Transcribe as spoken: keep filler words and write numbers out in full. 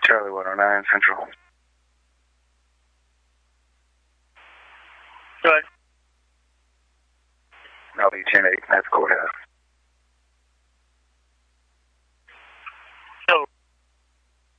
Charlie one oh nine Central. Good. I'll be ten eight at the courthouse.